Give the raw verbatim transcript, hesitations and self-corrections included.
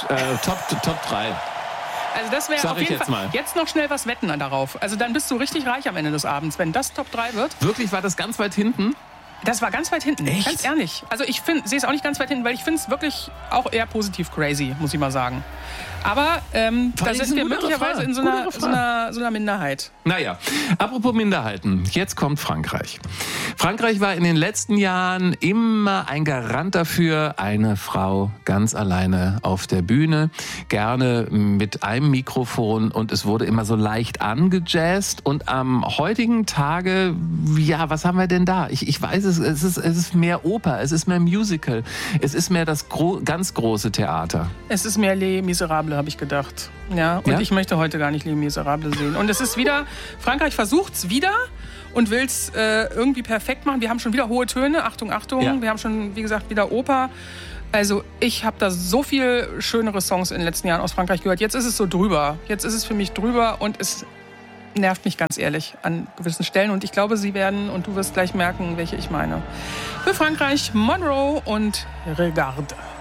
äh, Top, Top drei. Also das wäre auf jeden jetzt Fall. Mal. Jetzt noch schnell was wetten darauf. Also dann bist du richtig reich am Ende des Abends, wenn das Top drei wird. Wirklich, war das ganz weit hinten? Das war ganz weit hinten, Echt? ganz ehrlich. Also ich sehe es auch nicht ganz weit hinten, weil ich finde es wirklich auch eher positiv crazy, muss ich mal sagen. Aber ähm, da sind wir möglicherweise in so einer, so, einer, so einer Minderheit. Naja, apropos Minderheiten, jetzt kommt Frankreich. Frankreich war in den letzten Jahren immer ein Garant dafür, eine Frau ganz alleine auf der Bühne, gerne mit einem Mikrofon, und es wurde immer so leicht angejazzt. Und am heutigen Tage, ja, was haben wir denn da? Ich, ich weiß es, es ist, es ist mehr Oper, es ist mehr Musical, es ist mehr das gro- ganz große Theater. Es ist mehr Les Miserables, habe ich gedacht. Ja, und Ja? ich möchte heute gar nicht Les Miserables sehen. Und es ist wieder, Frankreich versucht es wieder und will es äh, irgendwie perfekt machen. Wir haben schon wieder hohe Töne, Achtung, Achtung. Ja. Wir haben schon, wie gesagt, wieder Oper. Also ich habe da so viel schönere Songs in den letzten Jahren aus Frankreich gehört. Jetzt ist es so drüber. Jetzt ist es für mich drüber und es nervt mich ganz ehrlich an gewissen Stellen. Und ich glaube, sie werden, und du wirst gleich merken, welche ich meine. Für Frankreich Monroe und Regarde.